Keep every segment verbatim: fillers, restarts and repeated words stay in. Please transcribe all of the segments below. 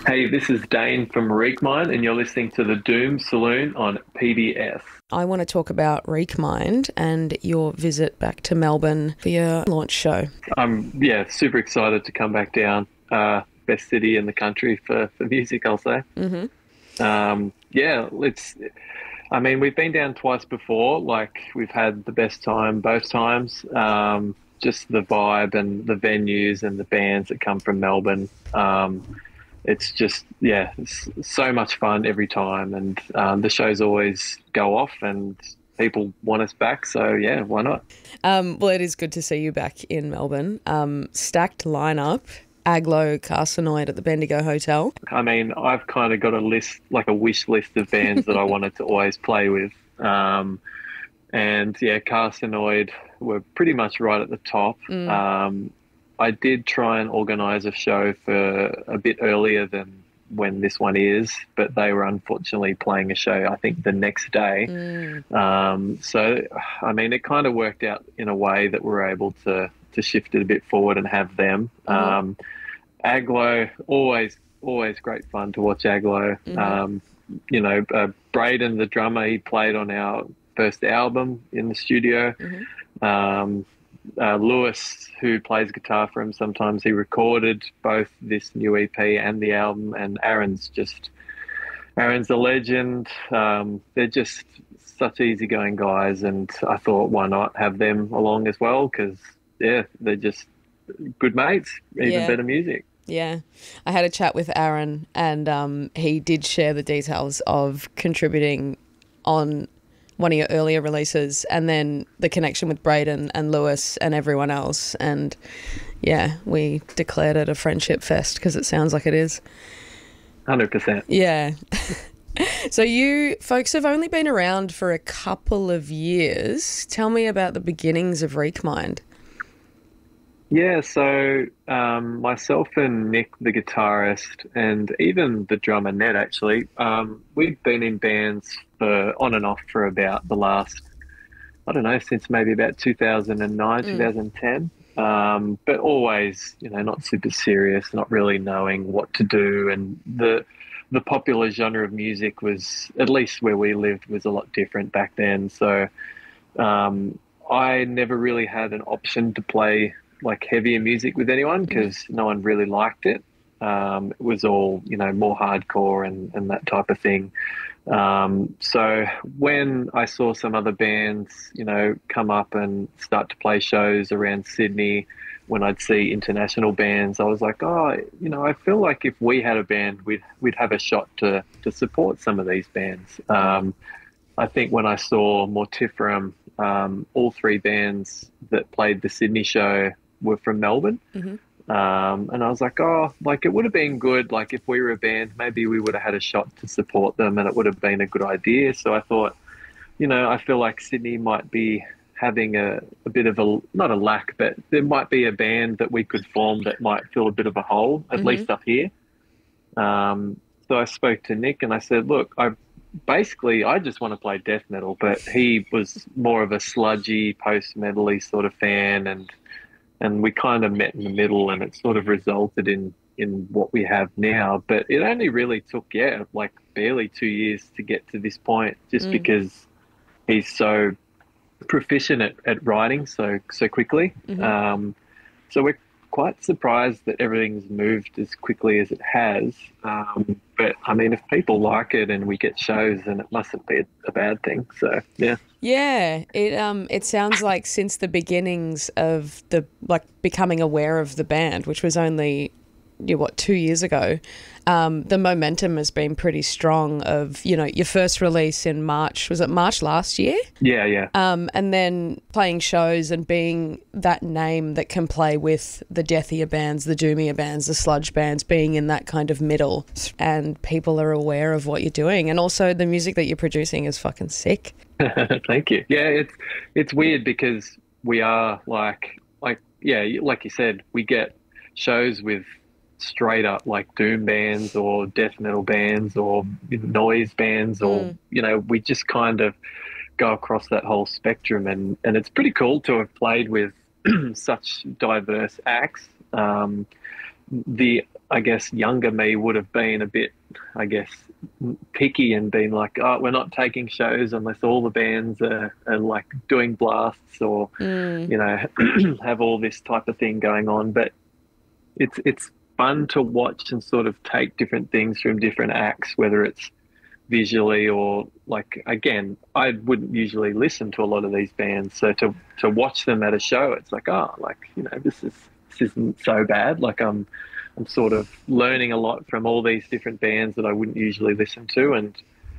Hey, this is Dane from Reekmind, and you're listening to the Doom Saloon on P B S. I want to talk about Reekmind and your visit back to Melbourne for your launch show. I'm yeah super excited to come back down. Uh, best city in the country for, for music, I'll say. Mm-hmm. Um, yeah, it's. I mean, we've been down twice before. Like we've had the best time both times. Um, just the vibe and the venues and the bands that come from Melbourne. Um, it's just yeah it's so much fun every time, and um, the shows always go off and people want us back, so yeah, why not? Um, well, it is good to see you back in Melbourne. Um, stacked lineup. Aglo, Carcinoid at the Bendigo Hotel. I mean, I've kind of got a list, like a wish list of bands that I wanted to always play with, um, and yeah, Carcinoid were pretty much right at the top. Mm. um, I did try and organise a show for a bit earlier than when this one is, but they were unfortunately playing a show, I think, the next day. Mm. Um, so, I mean, it kind of worked out in a way that we're able to, to shift it a bit forward and have them. Mm-hmm. Um, Aglo, always, always great fun to watch Aglo. Mm-hmm. Um, you know, uh, Braden, the drummer, he played on our first album in the studio. Mm-hmm. Um, Uh, Lewis, who plays guitar for him, sometimes he recorded both this new E P and the album. And Aaron's just, Aaron's a legend. Um, they're just such easygoing guys, and I thought, why not have them along as well? Because yeah, they're just good mates, even Yeah. better music. Yeah. I had a chat with Aaron, and um, he did share the details of contributing on one of your earlier releases, and then the connection with Braden and Lewis and everyone else. And yeah, we declared it a friendship fest because it sounds like it is. one hundred percent. Yeah. So you folks have only been around for a couple of years. Tell me about the beginnings of Reekmind. Yeah, so um, myself and Nick, the guitarist, and even the drummer Ned, actually, um, we've been in bands for on and off for about the last, I don't know, since maybe about two thousand nine, Mm. twenty ten. Um, but always, you know, not super serious, not really knowing what to do. And the the popular genre of music was, at least where we lived, was a lot different back then. So um, I never really had an option to play like heavier music with anyone because no one really liked it. Um, it was all, you know, more hardcore and, and that type of thing. Um, so when I saw some other bands, you know, come up and start to play shows around Sydney, when I'd see international bands, I was like, oh, you know, I feel like if we had a band, we'd we'd have a shot to to support some of these bands. Um, I think when I saw Mortiferum, um, all three bands that played the Sydney show were from Melbourne. Mm-hmm. Um, and I was like, oh, like it would have been good. Like if we were a band, maybe we would have had a shot to support them and it would have been a good idea. So I thought, you know, I feel like Sydney might be having a, a bit of a, not a lack, but there might be a band that we could form that might fill a bit of a hole, at Mm-hmm. least up here. Um, so I spoke to Nick and I said, look, I basically, I just want to play death metal, but he was more of a sludgy, post-metal-y sort of fan, and and we kind of met in the middle, and it sort of resulted in in what we have now. But it only really took, yeah, like barely two years to get to this point, just Mm. because he's so proficient at, at writing so so quickly. Mm-hmm. Um, so we're quite surprised that everything's moved as quickly as it has. Um, but I mean, if people like it and we get shows, then it mustn't be a, a bad thing. So yeah. Yeah, it um it sounds like since the beginnings of the like becoming aware of the band, which was only yeah, what two years ago, um, the momentum has been pretty strong. Of you know your first release in March, was it March last year? Yeah, yeah. Um, and then playing shows and being that name that can play with the deathier bands, the doomier bands, the sludge bands, being in that kind of middle, and people are aware of what you're doing, and also the music that you're producing is fucking sick. Thank you. Yeah, it's it's weird because we are like like yeah, like you said, we get shows with straight up like doom bands or death metal bands or noise bands, or Mm. you know, we just kind of go across that whole spectrum, and and it's pretty cool to have played with such diverse acts. Um, the, I guess, younger me would have been a bit, I guess, picky and been like, oh, we're not taking shows unless all the bands are, are like doing blasts or, Mm. you know, have all this type of thing going on. But it's it's fun to watch and sort of take different things from different acts, whether it's visually or like, again, I wouldn't usually listen to a lot of these bands, so to to watch them at a show, it's like, oh, like, you know, this is this isn't so bad. Like I'm I'm sort of learning a lot from all these different bands that I wouldn't usually listen to, and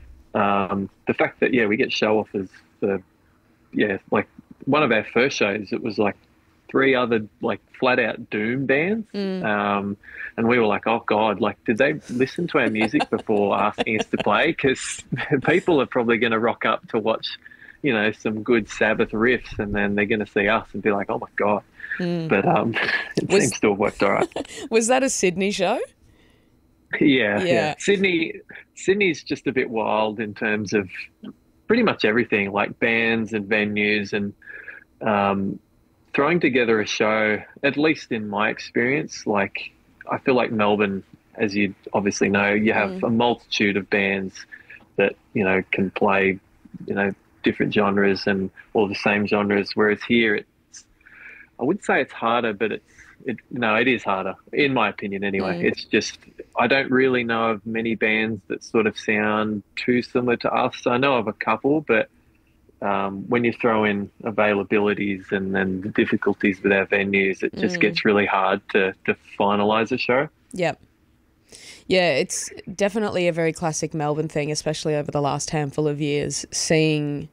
um, the fact that, yeah, we get show offers for, yeah, like one of our first shows, it was like three other like flat out doom bands. Mm. Um, and we were like, oh God, like, did they listen to our music before asking us to play? Because people are probably going to rock up to watch, you know, some good Sabbath riffs, and then they're going to see us and be like, oh my God. Mm. But um, it Was- seems to have worked all right. Was that a Sydney show? Yeah, Yeah. yeah. Sydney, Sydney's just a bit wild in terms of pretty much everything, like bands and venues, and um, throwing together a show. At least in my experience, like I feel like Melbourne, as you obviously know, you have Mm. a multitude of bands that, you know, can play, you know, different genres and all the same genres. Whereas here, it's, I would say it's harder, but it's It, no, it is harder, in my opinion anyway. Mm. It's just, I don't really know of many bands that sort of sound too similar to us. I know of a couple, but um, when you throw in availabilities and then the difficulties with our venues, it just Mm. gets really hard to, to finalise a show. Yep. Yeah, it's definitely a very classic Melbourne thing, especially over the last handful of years, seeing,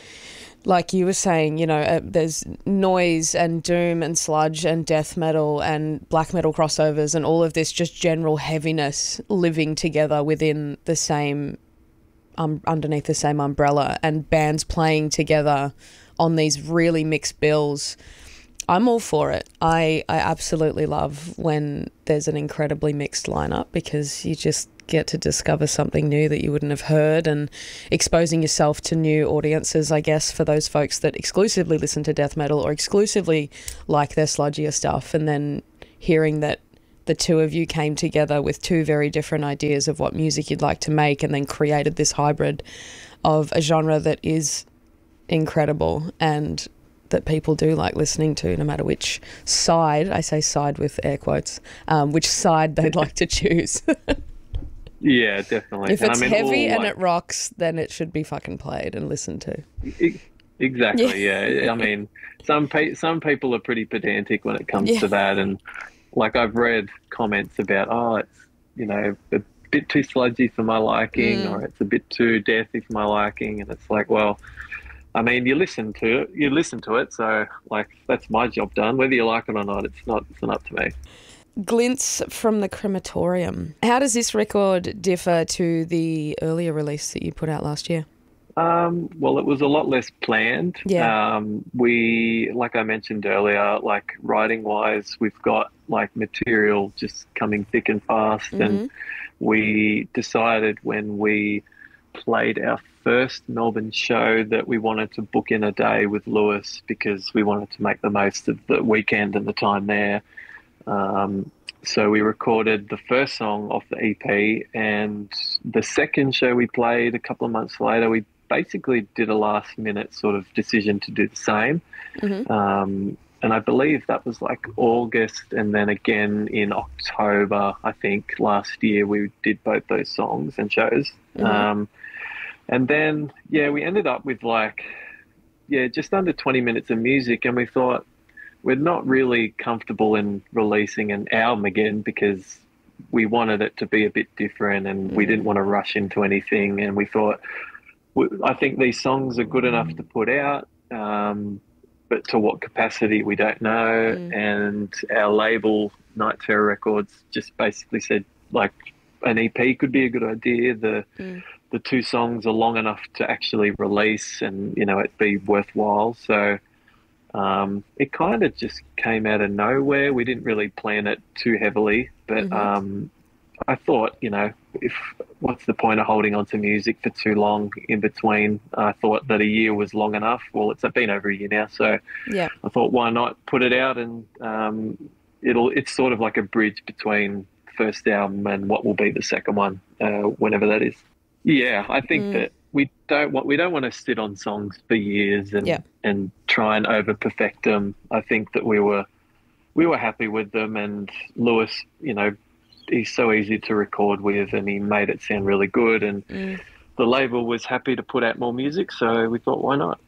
like you were saying, you know, uh, there's noise and doom and sludge and death metal and black metal crossovers and all of this just general heaviness living together within the same, um, underneath the same umbrella, and bands playing together on these really mixed bills. I'm all for it. I, I absolutely love when there's an incredibly mixed lineup, because you just get to discover something new that you wouldn't have heard, and exposing yourself to new audiences, I guess, for those folks that exclusively listen to death metal or exclusively like their sludgier stuff, and then hearing that the two of you came together with two very different ideas of what music you'd like to make, and then created this hybrid of a genre that is incredible and that people do like listening to, no matter which side, I say side with air quotes, um, which side they'd like to choose. Yeah, definitely. If it's And I mean, heavy all, and like, it rocks, then it should be fucking played and listened to. E- Exactly. Yeah. I mean, some pe- some people are pretty pedantic when it comes Yeah. to that, and like I've read comments about, oh, it's, you know, a bit too sludgy for my liking, Mm. or it's a bit too deathy for my liking, and it's like, well, I mean, you listen to it, you listen to it, so like that's my job done. Whether you like it or not, it's not it's not up to me. Glints from the Crematorium. How does this record differ to the earlier release that you put out last year? Um, well, it was a lot less planned. Yeah. Um, we, like I mentioned earlier, like writing wise, we've got like material just coming thick and fast. Mm-hmm. And we decided when we played our first Melbourne show that we wanted to book in a day with Lewis, because we wanted to make the most of the weekend and the time there. Um, so we recorded the first song off the E P, and the second show we played a couple of months later, we basically did a last minute sort of decision to do the same. Mm-hmm. Um, and I believe that was like August, and then again in October, I think last year, we did both those songs and shows. Mhm. Um, and then, yeah, we ended up with like, yeah, just under twenty minutes of music, and we thought we're not really comfortable in releasing an album again, because we wanted it to be a bit different, and we Mm. didn't want to rush into anything. And we thought, I think these songs are good enough to put out, um, but to what capacity, we don't know. Mm. And our label, Night Terror Records, just basically said, like, an E P could be a good idea. The Mm. the two songs are long enough to actually release, and, you know, it be worthwhile. So um, it kind of just came out of nowhere. We didn't really plan it too heavily, but Mhm. um, I thought, you know, if what's the point of holding on to music for too long in between? I thought that a year was long enough. Well, it's been over a year now, so Yeah. I thought, why not put it out and um, it'll it's sort of like a bridge between first album and what will be the second one, uh, whenever that is. Yeah, I think mm. that we don't want we don't want to sit on songs for years and yeah. and try and over perfect them. I think that we were we were happy with them, and Lewis, you know, he's so easy to record with, and he made it sound really good, and mm. the label was happy to put out more music, so we thought, why not?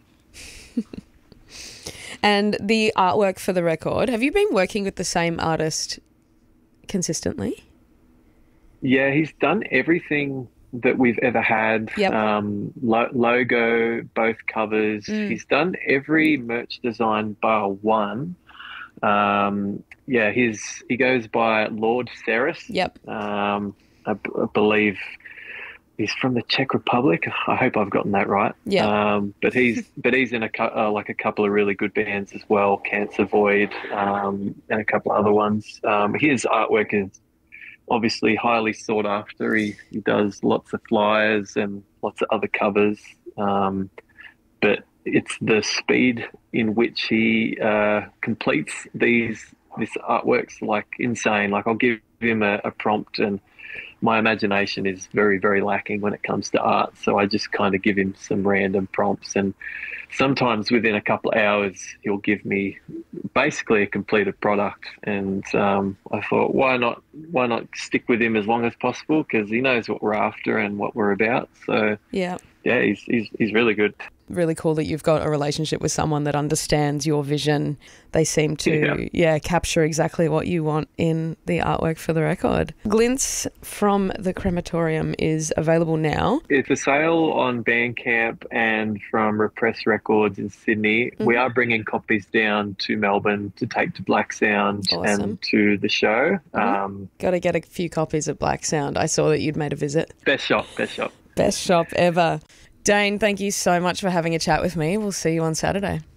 And the artwork for the record, have you been working with the same artist consistently? Yeah, he's done everything that we've ever had. Yep. Um, lo- logo, both covers. Mm. He's done every merch design bar one. Um, yeah, his he goes by Lord Ceres. Yep. Um, I, b- I believe he's from the Czech Republic. I hope I've gotten that right. Yeah. Um, but he's but he's in a uh, like a couple of really good bands as well, Cancer Void, um, and a couple of other ones. Um, his artwork is obviously highly sought after. He he does lots of flyers and lots of other covers. Um, but it's the speed in which he uh, completes these this artwork's like insane. Like I'll give him a, a prompt, and my imagination is very, very lacking when it comes to art. So I just kind of give him some random prompts, and sometimes within a couple of hours, he'll give me basically a completed product. And um, I thought, why not, why not stick with him as long as possible? Because he knows what we're after and what we're about. So yeah, yeah, he's he's he's really good. Really cool that you've got a relationship with someone that understands your vision. They seem to, yeah. yeah, capture exactly what you want in the artwork for the record. Glints from the Crematorium is available now. It's a sale on Bandcamp and from Repress Records in Sydney. Mm-hmm. We are bringing copies down to Melbourne to take to Black Sound awesome. and to the show. Mm-hmm. Um, got to get a few copies of Black Sound. I saw that you'd made a visit. Best shop, best shop. Best shop ever. Dane, thank you so much for having a chat with me. We'll see you on Saturday.